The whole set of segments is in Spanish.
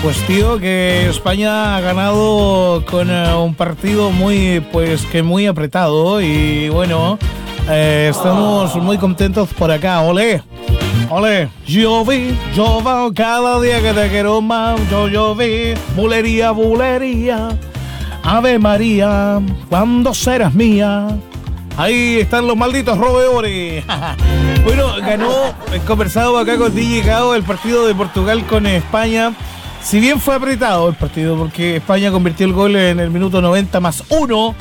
Pues tío, que España ha ganado con un partido muy apretado y bueno, estamos muy contentos por acá. Olé, olé, yo vi, cada día que te quiero más, yo vi, bulería, Ave María, ¿cuándo serás mía? Ahí están los malditos roedores. Bueno, conversado acá con DJ Cao el partido de Portugal con España. Si bien fue apretado el partido, porque España convirtió el gol en el minuto 90 más 1,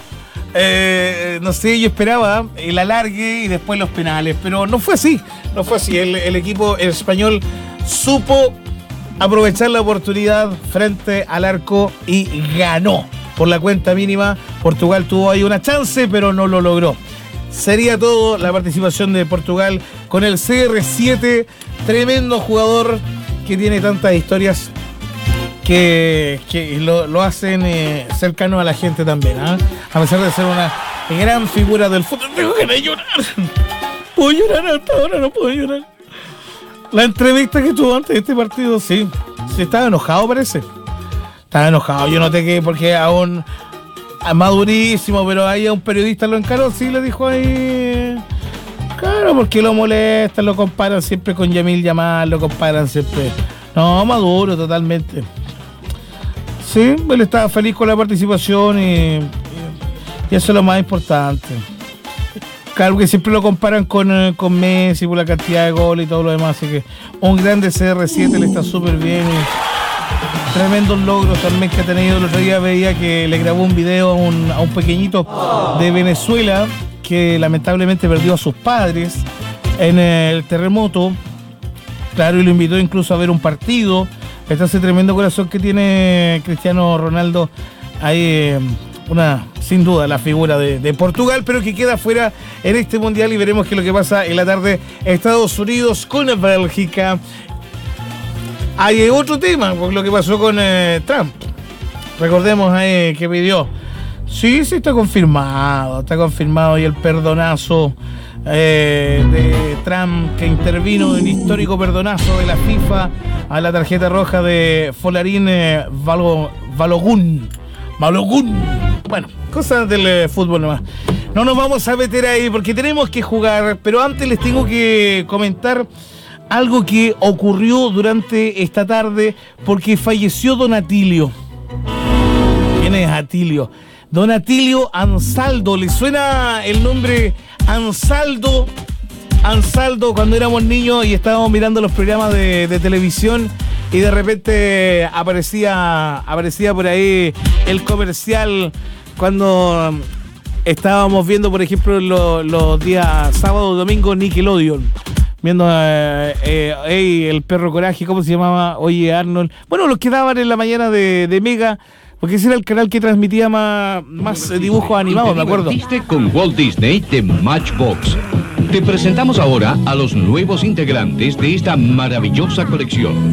no sé, yo esperaba el alargue y después los penales, pero no fue así. El equipo español supo aprovechar la oportunidad frente al arco y ganó. Por la cuenta mínima, Portugal tuvo ahí una chance, pero no lo logró. Sería todo la participación de Portugal con el CR7, tremendo jugador que tiene tantas historias que lo hacen cercano a la gente también, ¿eh? A pesar de ser una gran figura del fútbol. Tengo que llorar. Puedo llorar hasta ahora, no puedo llorar. La entrevista que tuvo antes de este partido, sí estaba enojado, parece. Estaba enojado, yo noté que porque aún madurísimo, pero ahí a un periodista lo encaró, sí, le dijo ahí. Claro, porque lo molestan, lo comparan siempre con Yamil Yamal, lo comparan siempre. No, maduro totalmente. Sí, él estaba feliz con la participación y eso es lo más importante. Claro que siempre lo comparan con Messi por la cantidad de goles y todo lo demás, así que un grande CR7, le está súper bien. Tremendos logros también que ha tenido. El otro día veía que le grabó un video a un pequeñito de Venezuela que lamentablemente perdió a sus padres en el terremoto. Claro, y lo invitó incluso a ver un partido. Está ese tremendo corazón que tiene Cristiano Ronaldo. Ahí sin duda la figura de Portugal, pero que queda fuera en este mundial y veremos qué es lo que pasa en la tarde. Estados Unidos con Bélgica. Hay otro tema, lo que pasó con Trump. Recordemos que pidió. Sí, está confirmado y el perdonazo de Trump que intervino en histórico perdonazo de la FIFA a la tarjeta roja de Folarin Balogun. Bueno, cosas del fútbol nomás. No nos vamos a meter ahí porque tenemos que jugar, pero antes les tengo que comentar algo que ocurrió durante esta tarde porque falleció Don Atilio. ¿Quién es Atilio? Don Atilio Ansaldo. ¿Le suena el nombre Ansaldo? Ansaldo, cuando éramos niños y estábamos mirando los programas de televisión y de repente aparecía por ahí el comercial cuando estábamos viendo, por ejemplo, los días sábado, domingo, Nickelodeon. Viendo el perro Coraje, ¿cómo se llamaba? Oye, Arnold. Bueno, los que daban en la mañana de Mega, porque ese era el canal que transmitía más dibujos animados, me acuerdo. Con Walt Disney de Matchbox. Te presentamos ahora a los nuevos integrantes de esta maravillosa colección.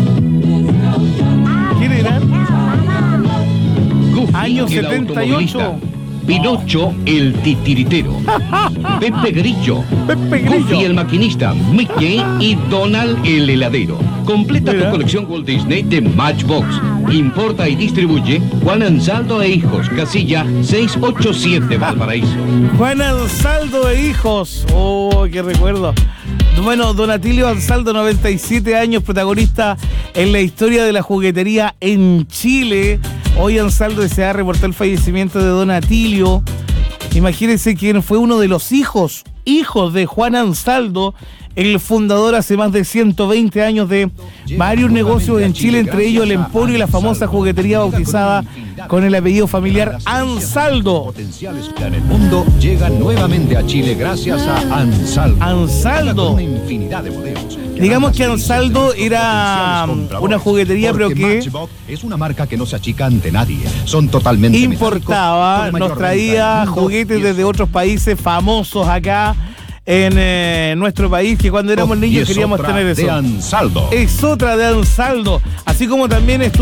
¿Quién eran? Goofy, Año el 78. automovilista. Pinocho, el titiritero. Pepe Grillo. Goofy, el maquinista. Mickey y Donald, el heladero. Completa tu colección Walt Disney de Matchbox. Importa y distribuye Juan Ansaldo e Hijos, casilla 687, Valparaíso. Juan Ansaldo e Hijos. Oh, qué recuerdo. Bueno, Don Atilio Ansaldo, 97 años, protagonista en la historia de la juguetería en Chile. Hoy Ansaldo S.A. reportó el fallecimiento de Don Atilio. Imagínense quién fue uno de los hijos de Juan Ansaldo, el fundador hace más de 120 años de varios negocios en Chile, entre ellos el Emporio y la famosa juguetería bautizada con el apellido familiar Ansaldo. Potenciales en el mundo llegan nuevamente a Chile gracias a Ansaldo. Ansaldo. Una infinidad de modelos. Digamos que Ansaldo era una juguetería, pero que Matchbox es una marca que no se achica ante nadie. Son totalmente importaba, nos traía juguetes desde otros países famosos acá en nuestro país, que cuando éramos niños queríamos tener eso. De Ansaldo. Es otra de Ansaldo, así como también estuvo